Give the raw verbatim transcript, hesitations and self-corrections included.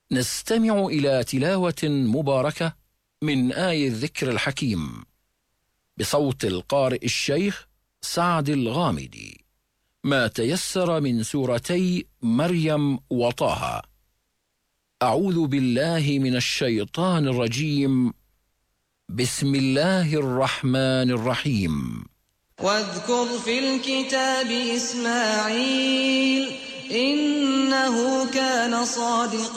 نستمع إلى تلاوة مباركة من آي الذكر الحكيم بصوت القارئ الشيخ سعد الغامدي، ما تيسر من سورتي مريم وطه. أعوذ بالله من الشيطان الرجيم. بسم الله الرحمن الرحيم. واذكر في الكتاب إسماعيل إنه كان صادق